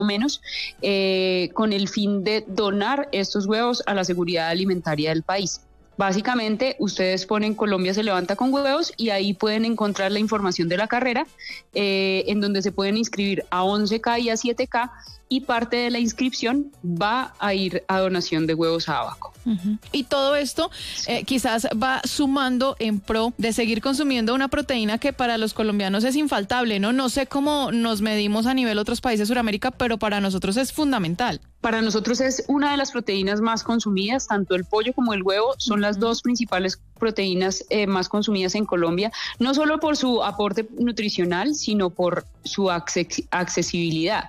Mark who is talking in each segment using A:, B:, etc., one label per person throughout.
A: menos, con el fin de donar estos huevos a la seguridad alimentaria del país. Básicamente, ustedes ponen Colombia se levanta con huevos y ahí pueden encontrar la información de la carrera, en donde se pueden inscribir a 11K y a 7K, y parte de la inscripción va a ir a donación de huevos a Abaco.
B: Uh-huh. Y todo esto quizás va sumando en pro de seguir consumiendo una proteína que para los colombianos es infaltable, ¿no? No sé cómo nos medimos a nivel otros países de Sudamérica, pero para nosotros es fundamental.
A: Para nosotros es una de las proteínas más consumidas, tanto el pollo como el huevo son las dos principales proteínas más consumidas en Colombia, no solo por su aporte nutricional, sino por su accesibilidad.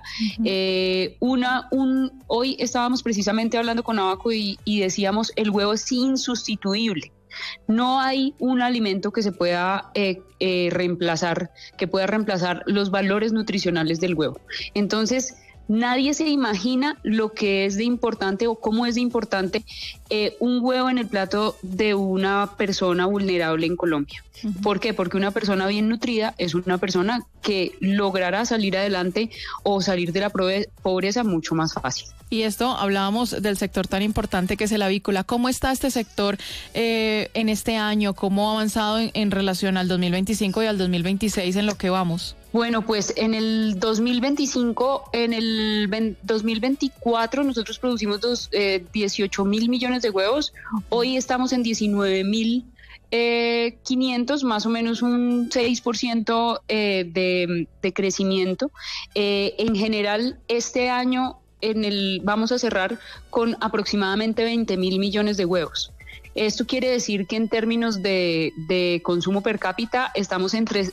A: Hoy estábamos precisamente hablando con Abaco y decíamos, el huevo es insustituible. No hay un alimento que se pueda reemplazar, que pueda reemplazar los valores nutricionales del huevo. Entonces, nadie se imagina lo que es de importante o cómo es de importante un huevo en el plato de una persona vulnerable en Colombia. Uh-huh. ¿Por qué? Porque una persona bien nutrida es una persona que logrará salir adelante o salir de la pobreza mucho más fácil.
B: Y esto, hablábamos del sector tan importante que es el avícola. ¿Cómo está este sector en este año? ¿Cómo ha avanzado en relación al 2025 y al 2026 en lo que vamos?
A: Bueno, pues en el 2025, en el 2024 nosotros producimos 18.000 millones de huevos. Hoy estamos en 19.500, más o menos un 6% de crecimiento. En general, este año vamos a cerrar con aproximadamente 20.000 millones de huevos. Esto quiere decir que en términos de consumo per cápita estamos entre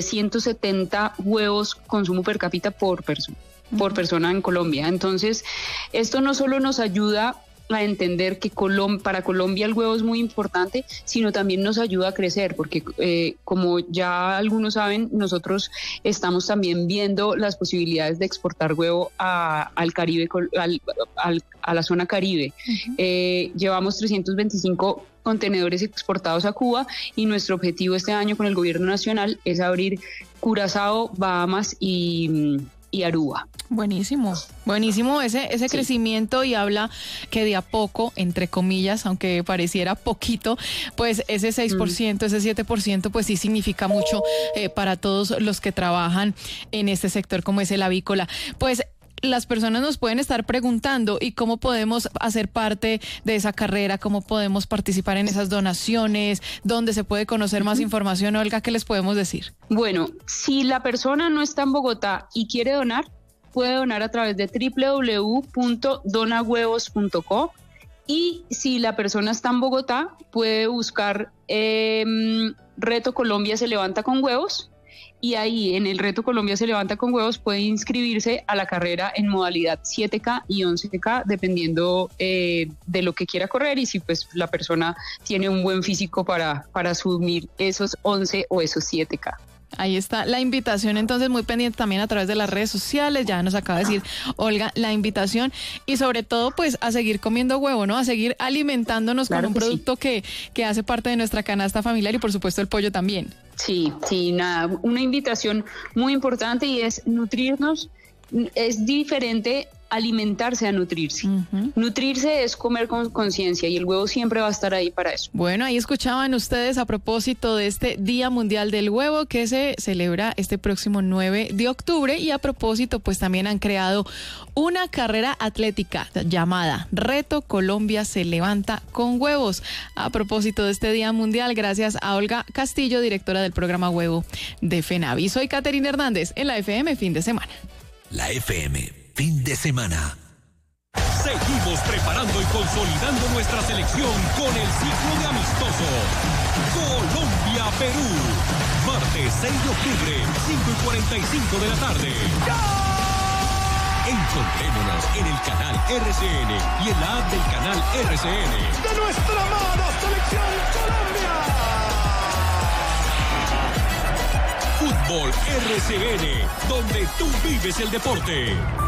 A: 370 huevos consumo per cápita por persona en Colombia. Entonces, esto no solo nos ayuda a entender que para Colombia el huevo es muy importante, sino también nos ayuda a crecer, porque como ya algunos saben, nosotros estamos también viendo las posibilidades de exportar huevo al Caribe, a la zona Caribe. Uh-huh. Llevamos 325 contenedores exportados a Cuba y nuestro objetivo este año con el gobierno nacional es abrir Curazao, Bahamas y Aruba.
B: Buenísimo ese sí. Crecimiento, y habla que de a poco, entre comillas, aunque pareciera poquito, pues ese 6%, ese 7%, pues sí significa mucho para todos los que trabajan en este sector como es el avícola. Pues las personas nos pueden estar preguntando, ¿y cómo podemos hacer parte de esa carrera? ¿Cómo podemos participar en esas donaciones? ¿Dónde se puede conocer más información? Olga, ¿qué les podemos decir?
A: Bueno, si la persona no está en Bogotá y quiere donar, puede donar a través de www.donahuevos.co, y si la persona está en Bogotá, puede buscar Reto Colombia se levanta con huevos, y ahí en el Reto Colombia se levanta con huevos puede inscribirse a la carrera en modalidad 7K y 11K, dependiendo de lo que quiera correr y si pues la persona tiene un buen físico para asumir esos 11 o esos 7K.
B: Ahí está la invitación, entonces muy pendiente también a través de las redes sociales, ya nos acaba de decir Olga la invitación, y sobre todo pues a seguir comiendo huevo, ¿no? A seguir alimentándonos con un producto que hace parte de nuestra canasta familiar, y por supuesto el pollo también.
A: Sí, nada, una invitación muy importante, y es nutrirnos. Es diferente alimentarse a nutrirse. Uh-huh. Nutrirse es comer con conciencia, y el huevo siempre va a estar ahí para eso.
B: Bueno, ahí escuchaban ustedes a propósito de este Día Mundial del Huevo que se celebra este próximo 9 de octubre, y a propósito pues también han creado una carrera atlética llamada Reto Colombia se levanta con huevos. A propósito de este Día Mundial, gracias a Olga Castillo, directora del programa Huevo de FENAVI. Soy Caterina Hernández en la FM Fin de Semana.
C: La FM Fin de Semana.
D: Seguimos preparando y consolidando nuestra selección con el ciclo de amistosos. Colombia-Perú. Martes 6 de octubre, 5:45 de la tarde. Encontrémonos en el canal RCN y en la app del canal RCN.
E: ¡De nuestra amada selección Colombia!
D: Fútbol RCN, donde tú vives el deporte.